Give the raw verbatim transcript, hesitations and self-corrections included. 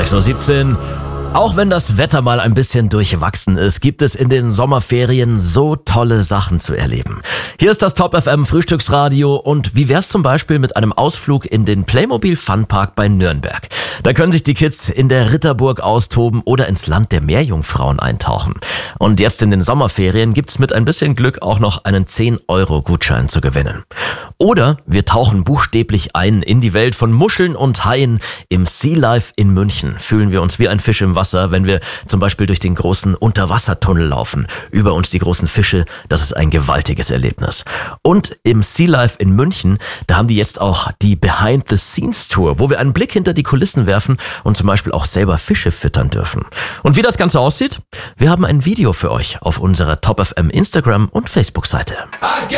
sechs Uhr siebzehn. Auch wenn das Wetter mal ein bisschen durchwachsen ist, gibt es in den Sommerferien so tolle Sachen zu erleben. Hier ist das Top F M Frühstücksradio und wie wär's zum Beispiel mit einem Ausflug in den Playmobil Funpark bei Nürnberg? Da können sich die Kids in der Ritterburg austoben oder ins Land der Meerjungfrauen eintauchen. Und jetzt in den Sommerferien gibt's mit ein bisschen Glück auch noch einen zehn Euro Gutschein zu gewinnen. Oder wir tauchen buchstäblich ein in die Welt von Muscheln und Haien. Im Sea Life in München fühlen wir uns wie ein Fisch im Wasser, wenn wir zum Beispiel durch den großen Unterwassertunnel laufen. Über uns die großen Fische, das ist ein gewaltiges Erlebnis. Und im Sea Life in München, da haben die jetzt auch die Behind-the-Scenes-Tour, wo wir einen Blick hinter die Kulissen werfen und zum Beispiel auch selber Fische füttern dürfen. Und wie das Ganze aussieht? Wir haben ein Video für euch auf unserer Top F M Instagram- und Facebook-Seite.